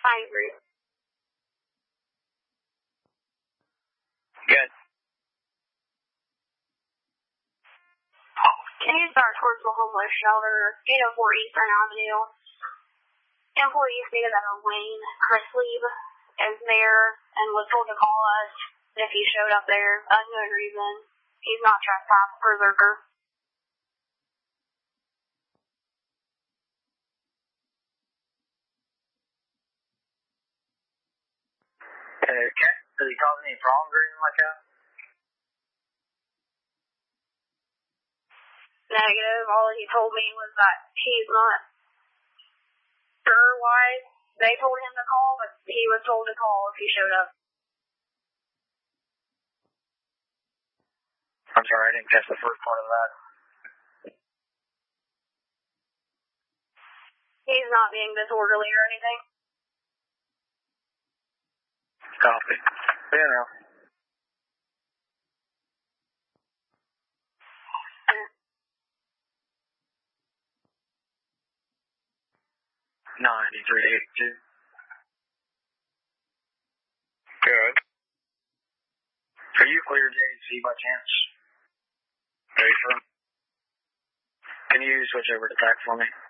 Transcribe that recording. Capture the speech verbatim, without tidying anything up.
I agree. Good. Can you start towards the homeless shelter, eight oh four Eastern Avenue? Employee stated that a Wayne Chrislieb is there and was told to call us if he showed up there. Unknown reason. He's not trespass berserker. Okay. Did he cause any problems or anything like that? Negative. All he told me was that he's not sure why they told him to call, but he was told to call if he showed up. I'm sorry, I didn't catch the first part of that. He's not being disorderly or anything. Copy. Yeah, no. ninety-three eighty-two. Good. Are you clear, J C, by chance? Are you sure? Can you switch over to tax for me?